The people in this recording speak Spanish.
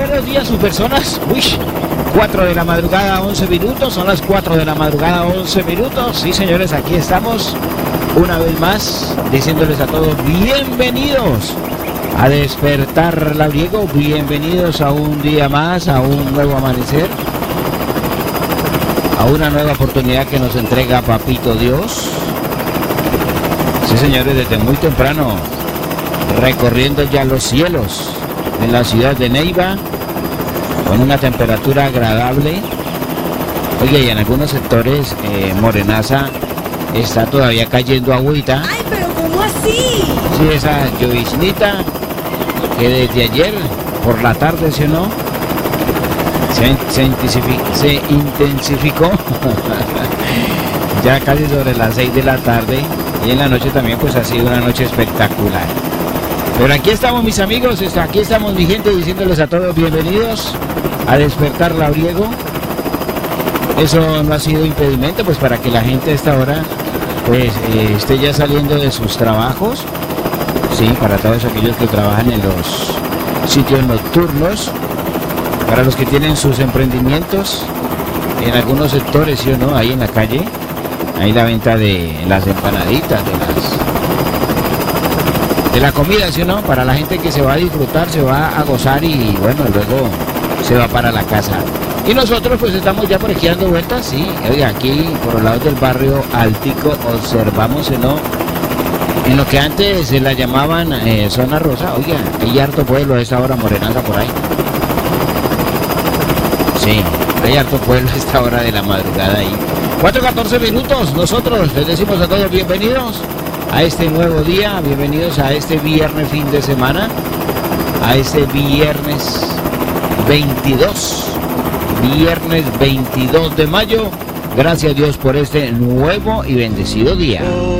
buenos días, sus personas. Uy, 4 de la madrugada, 11 minutos. Son las 4 de la madrugada, 11 minutos. Sí, señores, aquí estamos una vez más diciéndoles a todos bienvenidos a Despertar Labriego. Bienvenidos a un día más, a un nuevo amanecer, a una nueva oportunidad que nos entrega Papito Dios. Sí, señores, desde muy temprano recorriendo ya los cielos en la ciudad de Neiva con una temperatura agradable. Oye, y en algunos sectores Morenaza está todavía cayendo agüita. ¡Ay, pero cómo así! Sí, esa lloviznita que desde ayer por la tarde, ¿sí o no? Se intensificó ya casi sobre las 6 de la tarde, y en la noche también pues ha sido una noche espectacular. Pero aquí estamos, mis amigos, aquí estamos, mi gente, diciéndoles a todos bienvenidos a Despertar Labriego. Eso no ha sido impedimento pues para que la gente a esta hora pues esté ya saliendo de sus trabajos. Sí, para todos aquellos que trabajan en los sitios nocturnos, para los que tienen sus emprendimientos en algunos sectores, ¿sí o no? Ahí en la calle, ahí la venta de las empanaditas, de la comida, ¿sí o no? Para la gente que se va a disfrutar, se va a gozar y bueno, luego se va para la casa. Y nosotros pues estamos ya por aquí dando vueltas, sí. Oiga, aquí por los lados del barrio Altico observamos, ¿sí, no? En lo que antes se la llamaban zona rosa. Oiga, hay harto pueblo a esta hora, Morenaza, por ahí. Sí, hay harto pueblo a esta hora de la madrugada ahí. 4:14 minutos, nosotros les decimos a todos bienvenidos a este nuevo día, bienvenidos a este viernes fin de semana, a este viernes 22 de mayo. Gracias a Dios por este nuevo y bendecido día.